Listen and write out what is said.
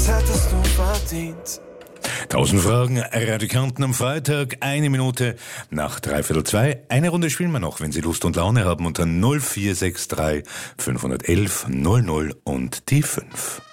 hättest du verdient. 1000 Fragen, Radikanten am Freitag, 1 Minute nach 2:15. Eine Runde spielen wir noch, wenn Sie Lust und Laune haben, unter 0463 511 00 und die 5.